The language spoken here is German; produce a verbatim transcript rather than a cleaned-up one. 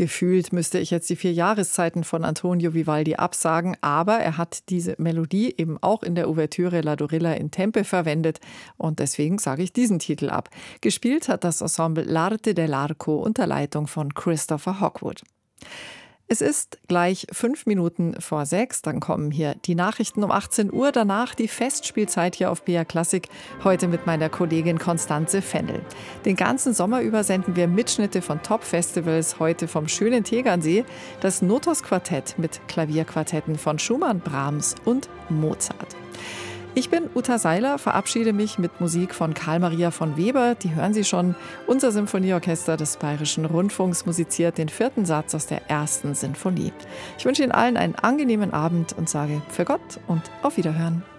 Gefühlt müsste ich jetzt die vier Jahreszeiten von Antonio Vivaldi absagen, aber er hat diese Melodie eben auch in der Ouvertüre La Dorilla in Tempe verwendet und deswegen sage ich diesen Titel ab. Gespielt hat das Ensemble L'Arte dell'Arco unter Leitung von Christopher Hogwood. Es ist gleich fünf Minuten vor sechs, dann kommen hier die Nachrichten um achtzehn Uhr, danach die Festspielzeit hier auf B R Klassik, heute mit meiner Kollegin Konstanze Fennel. Den ganzen Sommer über senden wir Mitschnitte von Top-Festivals, heute vom schönen Tegernsee, das Notos-Quartett mit Klavierquartetten von Schumann, Brahms und Mozart. Ich bin Uta Seiler, verabschiede mich mit Musik von Karl Maria von Weber. Die hören Sie schon. Unser Symphonieorchester des Bayerischen Rundfunks musiziert den vierten Satz aus der ersten Sinfonie. Ich wünsche Ihnen allen einen angenehmen Abend und sage für Gott und auf Wiederhören.